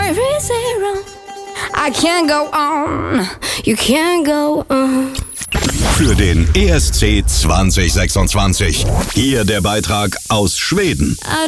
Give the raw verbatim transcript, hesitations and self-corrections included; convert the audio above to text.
very zero. I can't go on, you can't go on. Für den E S C zwanzig sechsundzwanzig. Hier der Beitrag aus Schweden.